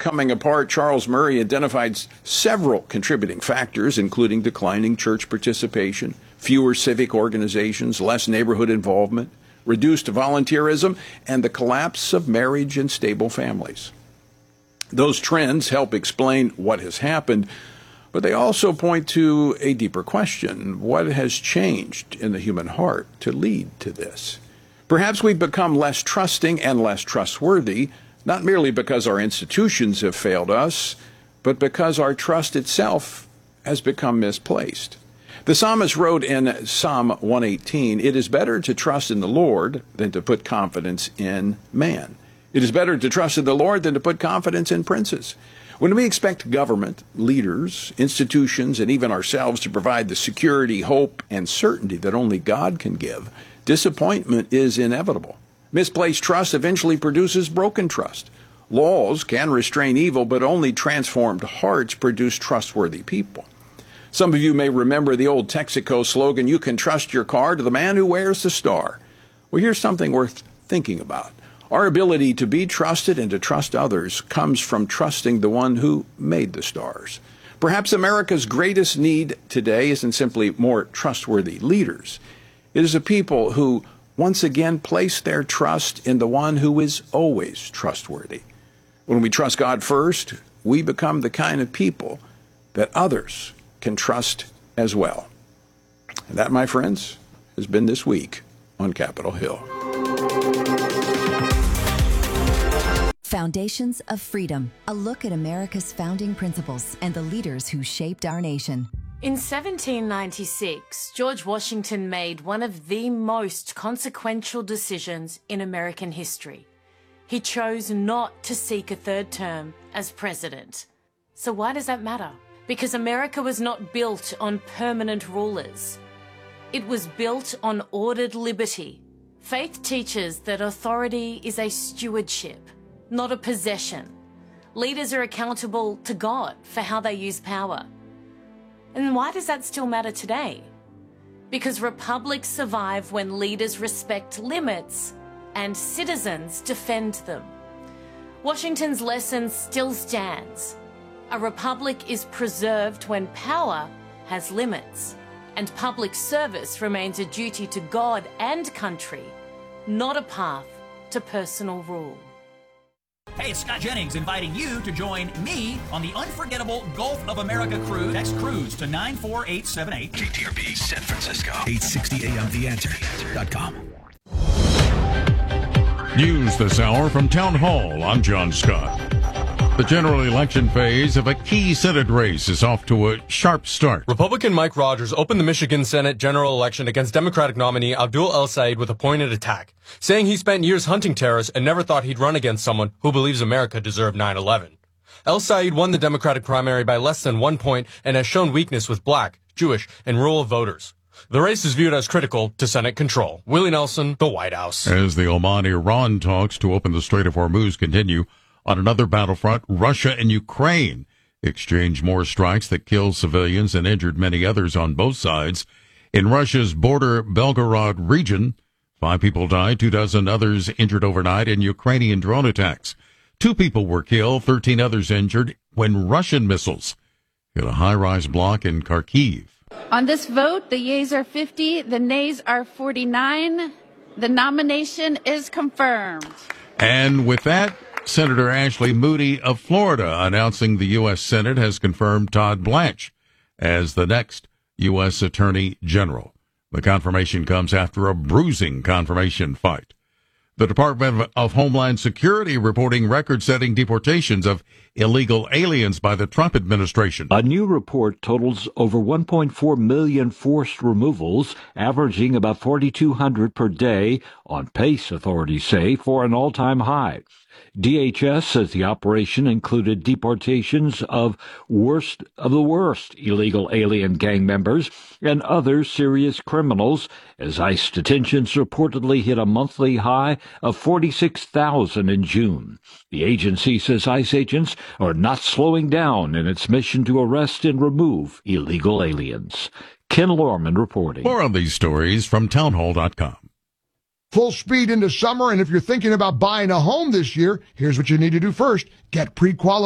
coming apart, Charles Murray identified several contributing factors, including declining church participation, fewer civic organizations, less neighborhood involvement, reduced volunteerism, and the collapse of marriage and stable families. Those trends help explain what has happened, but they also point to a deeper question: what has changed in the human heart to lead to this? Perhaps we've become less trusting and less trustworthy, not merely because our institutions have failed us, but because our trust itself has become misplaced. The psalmist wrote in Psalm 118, "It is better to trust in the Lord than to put confidence in man. It is better to trust in the Lord than to put confidence in princes." When we expect government, leaders, institutions, and even ourselves to provide the security, hope, and certainty that only God can give, disappointment is inevitable. Misplaced trust eventually produces broken trust. Laws can restrain evil, but only transformed hearts produce trustworthy people. Some of you may remember the old Texaco slogan, "You can trust your car to the man who wears the star." Well, here's something worth thinking about. Our ability to be trusted and to trust others comes from trusting the one who made the stars. Perhaps America's greatest need today isn't simply more trustworthy leaders. It is a people who once again place their trust in the one who is always trustworthy. When we trust God first, we become the kind of people that others can trust as well. And that, my friends, has been this week on Capitol Hill. Foundations of Freedom, a look at America's founding principles and the leaders who shaped our nation. In 1796, George Washington made one of the most consequential decisions in American history. He chose not to seek a third term as president. So why does that matter? Because America was not built on permanent rulers. It was built on ordered liberty. Faith teaches that authority is a stewardship, not a possession. Leaders are accountable to God for how they use power. And why does that still matter today? Because republics survive when leaders respect limits and citizens defend them. Washington's lesson still stands. A republic is preserved when power has limits, and public service remains a duty to God and country, not a path to personal rule. Hey, it's Scott Jennings inviting you to join me on the unforgettable Gulf of America cruise. Text cruise to 94878. KTRB San Francisco. 860 AM TheAnswer.com. News this hour from Town Hall. I'm John Scott. The general election phase of a key Senate race is off to a sharp start. Republican Mike Rogers opened the Michigan Senate general election against Democratic nominee Abdul El-Sayed with a pointed attack, saying he spent years hunting terrorists and never thought he'd run against someone who believes America deserved 9/11. El-Sayed won the Democratic primary by less than 1 point and has shown weakness with black, Jewish, and rural voters. The race is viewed as critical to Senate control. Willie Nelson, the White House. As the Oman-Iran talks to open the Strait of Hormuz continue, on another battlefront, Russia and Ukraine exchange more strikes that killed civilians and injured many others on both sides. In Russia's border Belgorod region, 5 people died, 24 others injured overnight in Ukrainian drone attacks. 2 people were killed, 13 others injured when Russian missiles hit a high-rise block in Kharkiv. On this vote, the yeas are 50, the nays are 49. The nomination is confirmed. And with that, Senator Ashley Moody of Florida announcing the U.S. Senate has confirmed Todd Blanche as the next U.S. Attorney General. The confirmation comes after a bruising confirmation fight. The Department of Homeland Security reporting record-setting deportations of illegal aliens by the Trump administration. A new report totals over 1.4 million forced removals, averaging about 4,200 per day, on pace, authorities say, for an all-time high. DHS says the operation included deportations of the worst illegal alien gang members and other serious criminals, as ICE detentions reportedly hit a monthly high of 46,000 in June. The agency says ICE agents are not slowing down in its mission to arrest and remove illegal aliens. Ken Lorman reporting. More on these stories from townhall.com. Full speed into summer, and if you're thinking about buying a home this year, here's what you need to do first. Get pre-qualified.